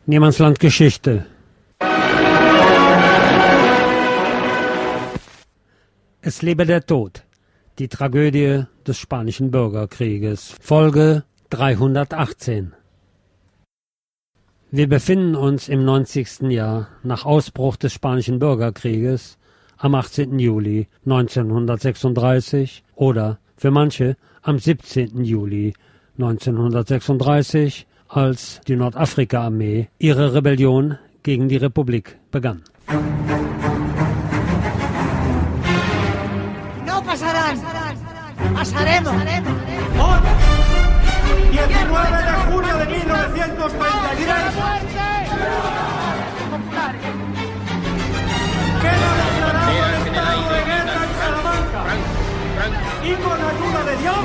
Niemandsland Geschichte. Es lebe der Tod. Die Tragödie des Spanischen Bürgerkrieges. Folge 318. Wir befinden uns im 90. Jahr nach Ausbruch des Spanischen Bürgerkrieges am 18. Juli 1936 oder für manche am 17. Juli 1936, als die Nordafrika-Armee ihre Rebellion gegen die Republik begann. No pasarán, pasaremos. Hoy, 19 de junio de 1933, queda declarado el estado de guerra en Salamanca y con ayuda de Dios,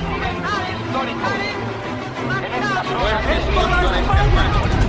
es toda España.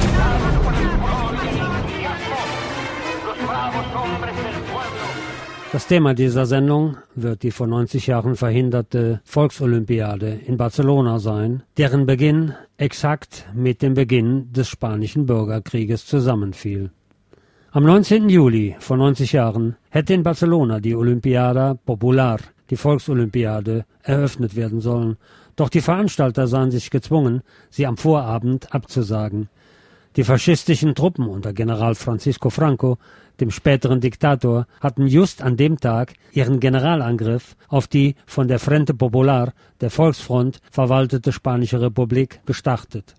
Das Thema dieser Sendung wird die vor 90 Jahren verhinderte Volksolympiade in Barcelona sein, deren Beginn exakt mit dem Beginn des Spanischen Bürgerkrieges zusammenfiel. Am 19. Juli vor 90 Jahren hätte in Barcelona die Olympiada Popular, die Volksolympiade, eröffnet werden sollen, doch die Veranstalter sahen sich gezwungen, sie am Vorabend abzusagen. Die faschistischen Truppen unter General Francisco Franco, dem späteren Diktator, hatten just an dem Tag ihren Generalangriff auf die von der Frente Popular, der Volksfront, verwaltete Spanische Republik gestartet.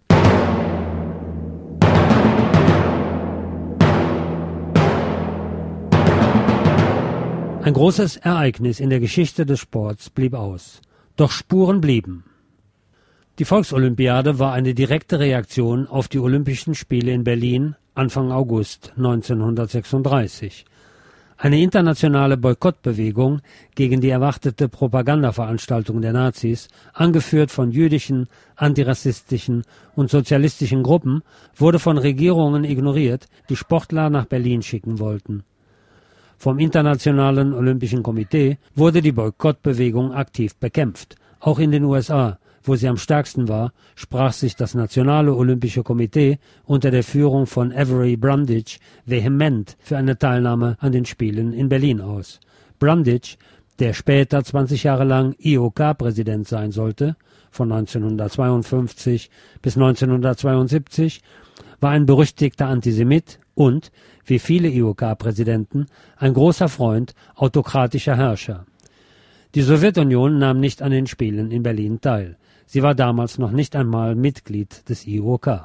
Ein großes Ereignis in der Geschichte des Sports blieb aus. Doch Spuren blieben. Die Volksolympiade war eine direkte Reaktion auf die Olympischen Spiele in Berlin Anfang August 1936. Eine internationale Boykottbewegung gegen die erwartete Propagandaveranstaltung der Nazis, angeführt von jüdischen, antirassistischen und sozialistischen Gruppen, wurde von Regierungen ignoriert, die Sportler nach Berlin schicken wollten. Vom Internationalen Olympischen Komitee wurde die Boykottbewegung aktiv bekämpft. Auch in den USA, wo sie am stärksten war, sprach sich das Nationale Olympische Komitee unter der Führung von Avery Brundage vehement für eine Teilnahme an den Spielen in Berlin aus. Brundage, der später 20 Jahre lang IOK-Präsident sein sollte, von 1952 bis 1972, war ein berüchtigter Antisemit und, wie viele IOK-Präsidenten, ein großer Freund autokratischer Herrscher. Die Sowjetunion nahm nicht an den Spielen in Berlin teil. Sie war damals noch nicht einmal Mitglied des IOK.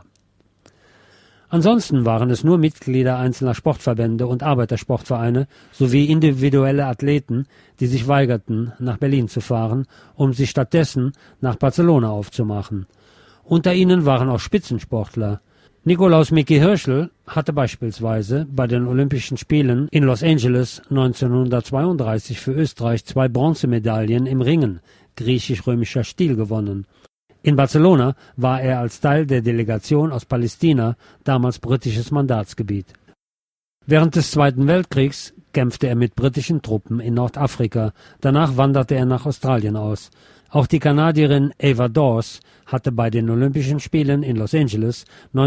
Ansonsten waren es nur Mitglieder einzelner Sportverbände und Arbeitersportvereine sowie individuelle Athleten, die sich weigerten, nach Berlin zu fahren, um sich stattdessen nach Barcelona aufzumachen. Unter ihnen waren auch Spitzensportler. Nikolaus Micky Hirschl hatte beispielsweise bei den Olympischen Spielen in Los Angeles 1932 für Österreich 2 Bronzemedaillen im Ringen, griechisch-römischer Stil, gewonnen. In Barcelona war er als Teil der Delegation aus Palästina, damals britisches Mandatsgebiet. Während des Zweiten Weltkriegs kämpfte er mit britischen Truppen in Nordafrika, danach wanderte er nach Australien aus. Auch die Kanadierin Ava Dawes hatte bei den Olympischen Spielen in Los Angeles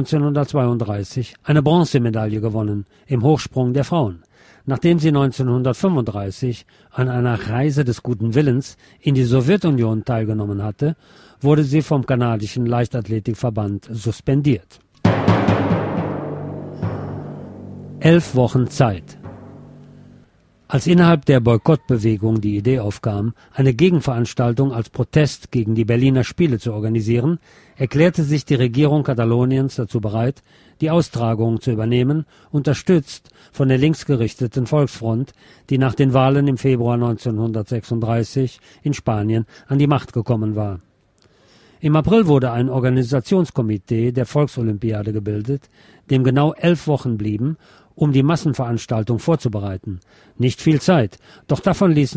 1932 eine Bronzemedaille gewonnen im Hochsprung der Frauen. Nachdem sie 1935 an einer Reise des guten Willens in die Sowjetunion teilgenommen hatte, wurde sie vom kanadischen Leichtathletikverband suspendiert. 11 Wochen Zeit. Als innerhalb der Boykottbewegung die Idee aufkam, eine Gegenveranstaltung als Protest gegen die Berliner Spiele zu organisieren, erklärte sich die Regierung Kataloniens dazu bereit, die Austragung zu übernehmen, unterstützt von der linksgerichteten Volksfront, die nach den Wahlen im Februar 1936 in Spanien an die Macht gekommen war. Im April wurde ein Organisationskomitee der Volksolympiade gebildet, dem genau 11 Wochen blieben, um die Massenveranstaltung vorzubereiten. Nicht viel Zeit, doch davon ließen